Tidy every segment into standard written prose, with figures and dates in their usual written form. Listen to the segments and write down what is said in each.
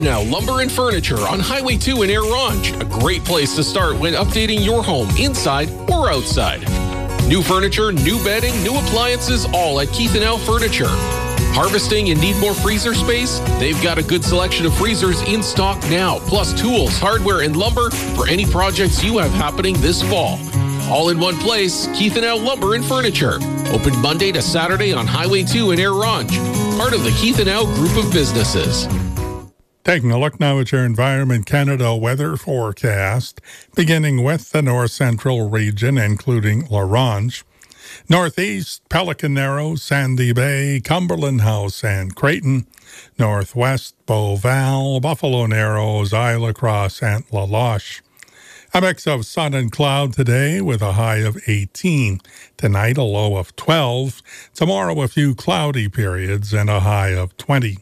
Now, Lumber and Furniture on Highway 2 in Air Ranch. A great place to start when updating your home, inside or outside. New furniture, new bedding, new appliances, all at Keith & L Furniture. Harvesting and need more freezer space? They've got a good selection of freezers in stock now, plus tools, hardware, and lumber for any projects you have happening this fall. All in one place, Keith & L Lumber and Furniture. Open Monday to Saturday on Highway 2 in Air Ranch. Part of the Keith & L Group of Businesses. Taking a look now at your Environment Canada weather forecast, beginning with the north central region, including La Ronge. Northeast, Pelican Narrows, Sandy Bay, Cumberland House, and Creighton. Northwest, Beauval, Buffalo Narrows, Isle Cross, and La Loche. A mix of sun and cloud today with a high of 18. Tonight, a low of 12. Tomorrow, a few cloudy periods and a high of 20.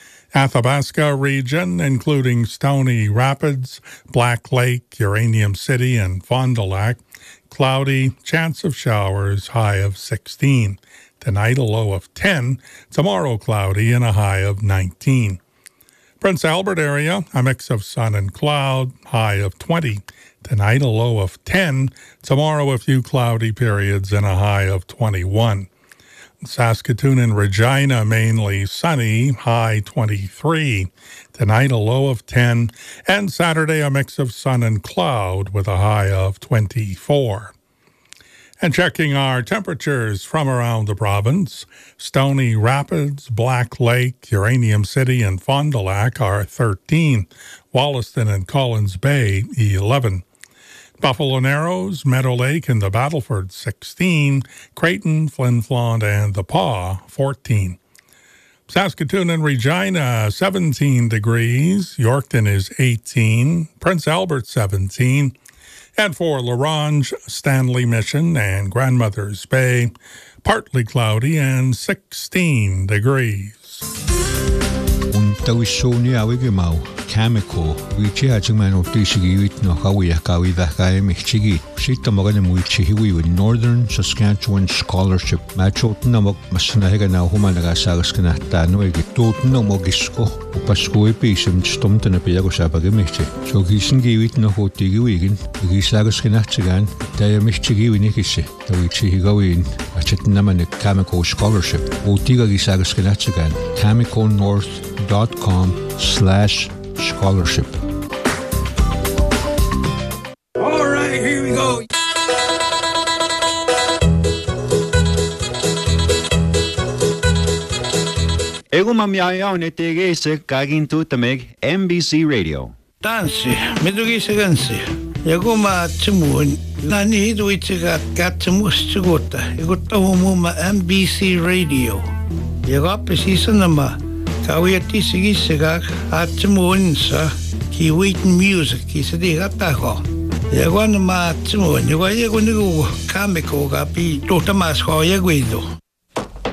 Athabasca region, including Stony Rapids, Black Lake, Uranium City, and Fond du Lac. Cloudy, chance of showers, high of 16. Tonight, a low of 10. Tomorrow, cloudy and a high of 19. Prince Albert area, a mix of sun and cloud, high of 20. Tonight, a low of 10. Tomorrow, a few cloudy periods and a high of 21. Saskatoon and Regina, mainly sunny, high 23. Tonight, a low of 10. And Saturday, a mix of sun and cloud with a high of 24. And checking our temperatures from around the province, Stony Rapids, Black Lake, Uranium City, and Fond du Lac are 13. Wollaston and Collins Bay, 11. Buffalo Narrows, Meadow Lake, and the Battleford, 16. Creighton, Flin Flon, and the Pas, 14. Saskatoon and Regina, 17 degrees. Yorkton is 18. Prince Albert, 17. And for La Ronge, Stanley Mission, and Grandmother's Bay, partly cloudy and 16 degrees. Chemical, which is a man of Tishigi, no Hawaii, Kawi, Michigi, Shita Morgan, with Northern Saskatchewan Scholarship, Machotanamok, Masanahega, Humanaga Sagaskanata, Noegi, Totenamogisco, Pasco, Pisum, Stumton, a Piago Sabagamichi. So he's in Givit, no Hotigi Wigan, Gisagaskanatagan, Diamichigi Nikishi, the which he go in, a Chetnaman Chemical Scholarship, Otiga Gisagaskanatagan, chemicalnorth.com/scholarship. All right, here we go. Ego mamyaya onetege se kagin tutameg MBC Radio. Dansi, medugise gansi. Ego ma tsumun. Nani hidu itzigat gatsumus tsugota. Ego tahumuma MBC Radio. Ego apesisa nama. Kawiyati sigisegak at tsumun sa kiwitin music kisadiga taho. Ego nama tsumun. Ego nigo kamiko gapi totamas ho yagwido.